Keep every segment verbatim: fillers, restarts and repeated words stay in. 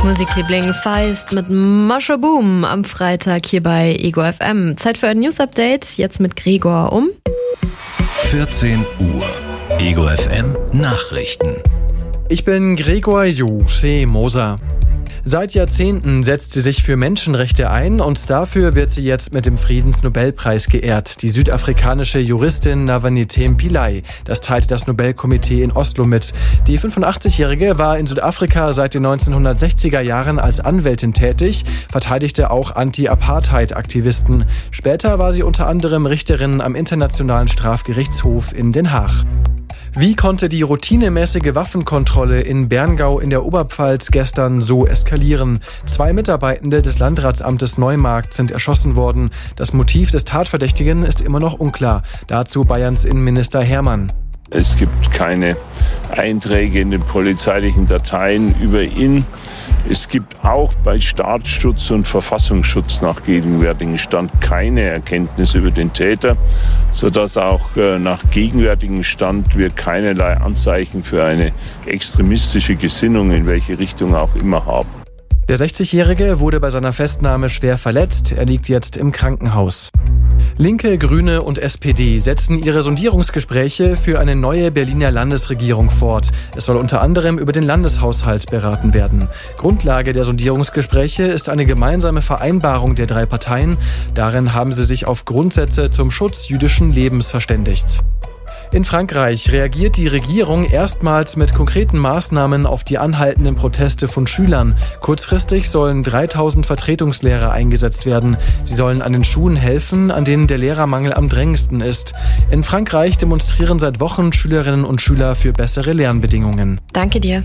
Musikliebling Feist mit Mascha Boom am Freitag hier bei Ego F M. Zeit für ein News-Update, jetzt mit Gregor um vierzehn Uhr. Ego F M Nachrichten. Ich bin Gregor Jose Moser. Seit Jahrzehnten setzt sie sich für Menschenrechte ein und dafür wird sie jetzt mit dem Friedensnobelpreis geehrt. Die südafrikanische Juristin Navanithem Pillay. Das teilte das Nobelkomitee in Oslo mit. Die fünfundachtzigjährige war in Südafrika seit den neunzehnhundertsechziger Jahren als Anwältin tätig, verteidigte auch Anti-Apartheid-Aktivisten. Später war sie unter anderem Richterin am Internationalen Strafgerichtshof in Den Haag. Wie konnte die routinemäßige Waffenkontrolle in Berngau in der Oberpfalz gestern so eskalieren? Zwei Mitarbeitende des Landratsamtes Neumarkt sind erschossen worden. Das Motiv des Tatverdächtigen ist immer noch unklar. Dazu Bayerns Innenminister Hermann. Es gibt keine Einträge in den polizeilichen Dateien über ihn. Es gibt auch bei Staatsschutz und Verfassungsschutz nach gegenwärtigem Stand keine Erkenntnisse über den Täter, sodass auch nach gegenwärtigem Stand wir keinerlei Anzeichen für eine extremistische Gesinnung in welche Richtung auch immer haben. Der sechzigjährige wurde bei seiner Festnahme schwer verletzt. Er liegt jetzt im Krankenhaus. Linke, Grüne und S P D setzen ihre Sondierungsgespräche für eine neue Berliner Landesregierung fort. Es soll unter anderem über den Landeshaushalt beraten werden. Grundlage der Sondierungsgespräche ist eine gemeinsame Vereinbarung der drei Parteien. Darin haben sie sich auf Grundsätze zum Schutz jüdischen Lebens verständigt. In Frankreich reagiert die Regierung erstmals mit konkreten Maßnahmen auf die anhaltenden Proteste von Schülern. Kurzfristig sollen dreitausend Vertretungslehrer eingesetzt werden. Sie sollen an den Schulen helfen, an denen der Lehrermangel am drängendsten ist. In Frankreich demonstrieren seit Wochen Schülerinnen und Schüler für bessere Lernbedingungen. Danke dir.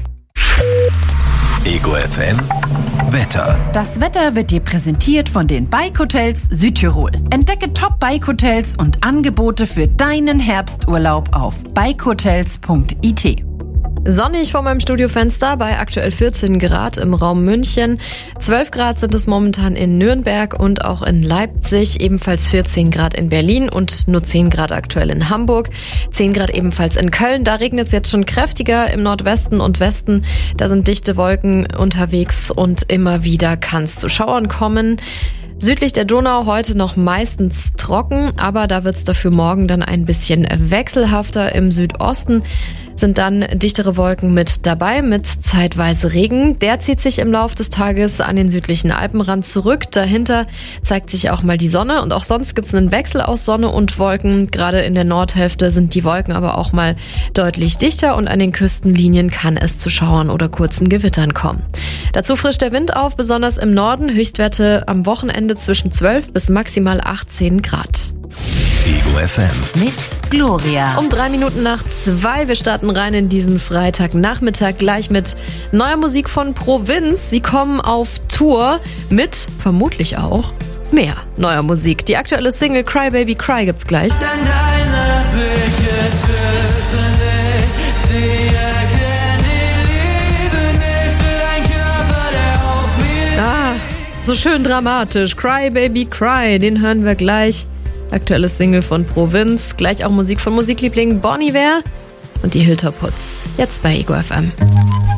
Ego F M Wetter. Das Wetter wird dir präsentiert von den Bike Hotels Südtirol. Entdecke Top Bike Hotels und Angebote für deinen Herbsturlaub auf bike hotels punkt i t. Sonnig vor meinem Studiofenster bei aktuell vierzehn Grad im Raum München. zwölf Grad sind es momentan in Nürnberg und auch in Leipzig. Ebenfalls vierzehn Grad in Berlin und nur zehn Grad aktuell in Hamburg. zehn Grad ebenfalls in Köln. Da regnet es jetzt schon kräftiger im Nordwesten und Westen. Da sind dichte Wolken unterwegs und immer wieder kann es zu Schauern kommen. Südlich der Donau heute noch meistens trocken, aber da wird es dafür morgen dann ein bisschen wechselhafter. Im Südosten sind dann dichtere Wolken mit dabei, mit zeitweise Regen. Der zieht sich im Laufe des Tages an den südlichen Alpenrand zurück. Dahinter zeigt sich auch mal die Sonne und auch sonst gibt es einen Wechsel aus Sonne und Wolken. Gerade in der Nordhälfte sind die Wolken aber auch mal deutlich dichter und an den Küstenlinien kann es zu Schauern oder kurzen Gewittern kommen. Dazu frischt der Wind auf, besonders im Norden. Höchstwerte am Wochenende zwischen zwölf bis maximal achtzehn Grad. Ego F M Mit Gloria. Um drei Minuten nach zwei. Wir starten rein in diesen Freitagnachmittag gleich mit neuer Musik von Provinz. Sie kommen auf Tour mit vermutlich auch mehr neuer Musik. Die aktuelle Single Cry Baby Cry gibt's gleich. Denn deine Blicke töten mich. Sie erkennen die Liebe nicht für ein Körper, der auf mir. Ah, so schön dramatisch. Cry Baby Cry, den hören wir gleich. Aktuelle Single von Provinz. Gleich auch Musik von Musikliebling Bon Iver und die Hilterputz. Jetzt bei Ego F M.